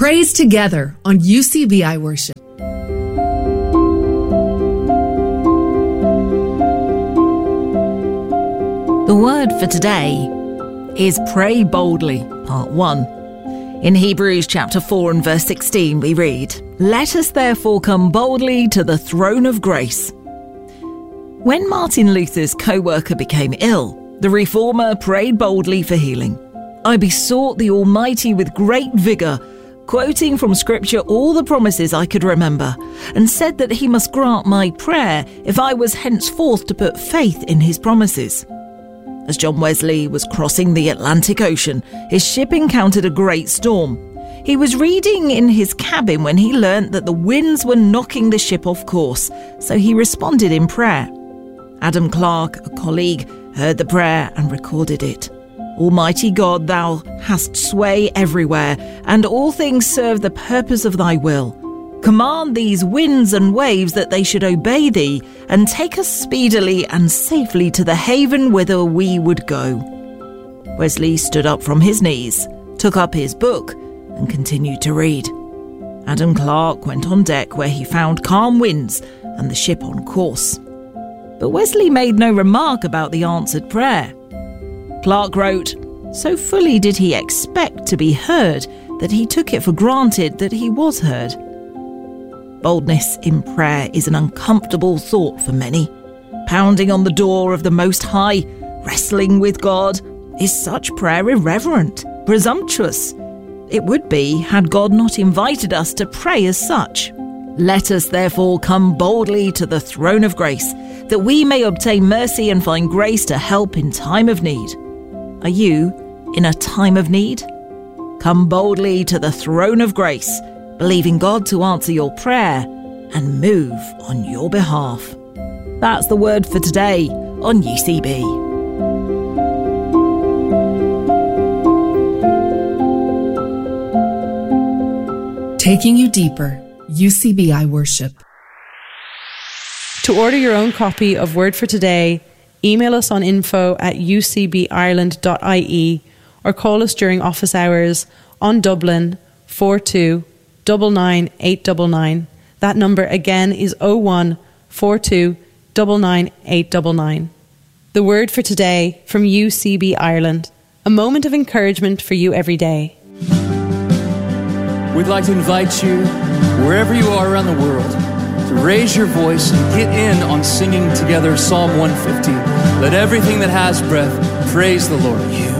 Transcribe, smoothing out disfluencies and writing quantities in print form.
Praise together on UCBI Worship. The word for today is pray boldly, part 1. In Hebrews chapter 4 and verse 16 we read, "Let us therefore come boldly to the throne of grace." When Martin Luther's co-worker became ill, the reformer prayed boldly for healing. "I besought the Almighty with great vigour, quoting from Scripture all the promises I could remember, and said that he must grant my prayer if I was henceforth to put faith in his promises." As John Wesley was crossing the Atlantic Ocean, his ship encountered a great storm. He was reading in his cabin when he learnt that the winds were knocking the ship off course, so he responded in prayer. Adam Clarke, a colleague, heard the prayer and recorded it. "Almighty God, thou hast sway everywhere, and all things serve the purpose of thy will. Command these winds and waves that they should obey thee, and take us speedily and safely to the haven whither we would go." Wesley stood up from his knees, took up his book, and continued to read. Adam Clarke went on deck where he found calm winds and the ship on course. But Wesley made no remark about the answered prayer. Clarke wrote, "So fully did he expect to be heard that he took it for granted that he was heard." Boldness in prayer is an uncomfortable thought for many. Pounding on the door of the Most High, wrestling with God, is such prayer irreverent, presumptuous? It would be had God not invited us to pray as such. Let us therefore come boldly to the throne of grace, that we may obtain mercy and find grace to help in time of need. Are you in a time of need? Come boldly to the throne of grace, believing God to answer your prayer and move on your behalf. That's the word for today on UCB. Taking you deeper, UCBI Worship. To order your own copy of Word for Today, email us on info@ucbireland.ie or call us during office hours on Dublin 42 99 899. That number again is 01 42 99 899. The Word for Today from UCB Ireland. A moment of encouragement for you every day. We'd like to invite you, wherever you are around the world, to raise your voice and get in on singing together Psalm 150. Let everything that has breath praise the Lord.